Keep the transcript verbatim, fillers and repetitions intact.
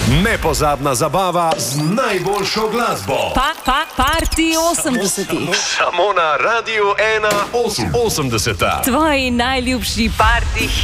Nepozabna zabava z najboljšo glasbo. Pa, pa, party osemdesetih. Samo na Radiu ena osemdeseta. Tvoji najljubši party